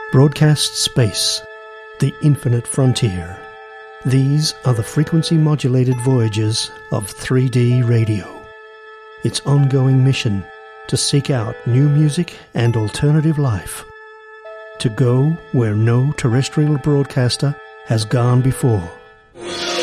Broadcast space, the infinite frontier. These are the frequency-modulated voyages of 3D radio. Its ongoing mission to seek out new music and alternative life. To go where no terrestrial broadcaster has gone before.